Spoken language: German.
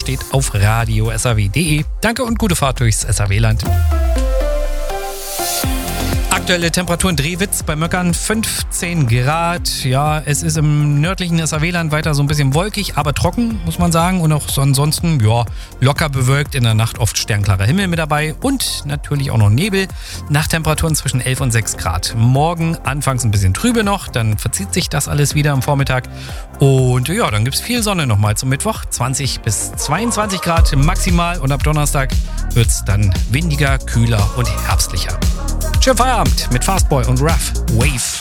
steht auf radio-saw.de. Danke und gute Fahrt durchs SAW-Land. Aktuelle Temperaturen Drehwitz bei Möckern 15 Grad. Ja, es ist im nördlichen SAW-Land weiter so ein bisschen wolkig, aber trocken, muss man sagen. Und auch so ansonsten, ja, locker bewölkt. In der Nacht oft sternklarer Himmel mit dabei und natürlich auch noch Nebel. Nachttemperaturen zwischen 11 und 6 Grad. Morgen anfangs ein bisschen trübe noch, dann verzieht sich das alles wieder am Vormittag. Und ja, dann gibt es viel Sonne nochmal zum Mittwoch. 20 bis 22 Grad maximal und ab Donnerstag wird es dann windiger, kühler und herbstlicher. Schönen Feierabend mit Fastboy und Ruff Wave.